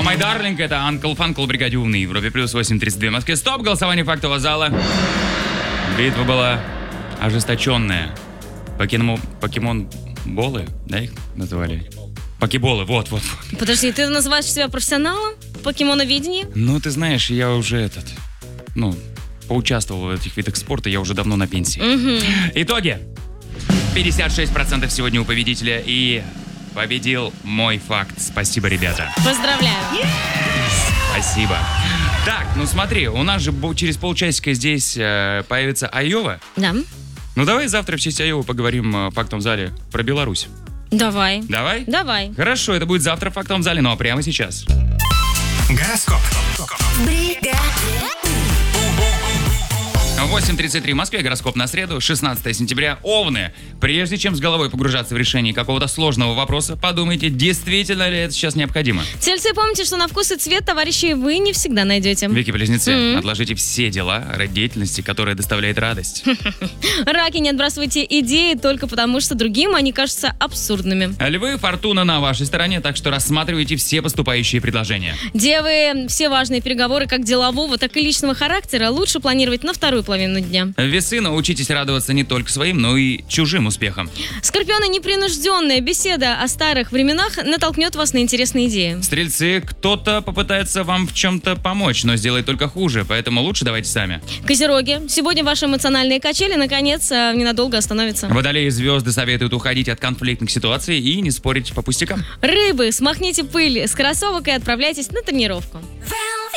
My Darling, это Uncle Funkle, бригаде умный. Европе плюс 8:32 в Москве. Стоп, голосование фактового зала. Битва была ожесточенная. Покемон-болы, да, их называли? Покеболы, вот. Подожди, ты называешь себя профессионалом в покемоноведении? Ну, ты знаешь, я уже поучаствовал в этих видах спорта, я уже давно на пенсии. Итоги. 56% сегодня у победителя, и победил мой факт. Спасибо, ребята. Поздравляю. Спасибо. Так, ну смотри, у нас же через полчасика здесь появится Айова. Да. Ну давай завтра в честь Айовы поговорим в фактовом зале про Беларусь. Давай. Давай? Давай. Хорошо, это будет завтра в фактовом зале, ну а прямо сейчас. Гороскоп. 8:33 в Москве, гороскоп на среду, 16 сентября. Овны, прежде чем с головой погружаться в решение какого-то сложного вопроса, подумайте, действительно ли это сейчас необходимо. Тельцы, помните, что на вкус и цвет товарищей вы не всегда найдете. Вики-близнецы, отложите все дела ради деятельности, которая доставляет радость. Раки, не отбрасывайте идеи только потому, что другим они кажутся абсурдными. Львы, фортуна на вашей стороне, так что рассматривайте все поступающие предложения. Девы, все важные переговоры как делового, так и личного характера лучше планировать на вторую половину дня. Весы, научитесь радоваться не только своим, но и чужим успехам. Скорпионы, непринужденная беседа о старых временах натолкнет вас на интересные идеи. Стрельцы, кто-то попытается вам в чем-то помочь, но сделает только хуже, поэтому лучше давайте сами. Козероги, сегодня ваши эмоциональные качели наконец ненадолго остановятся. Водолеи, звезды советуют уходить от конфликтных ситуаций и не спорить по пустякам. Рыбы, смахните пыль с кроссовок и отправляйтесь на тренировку.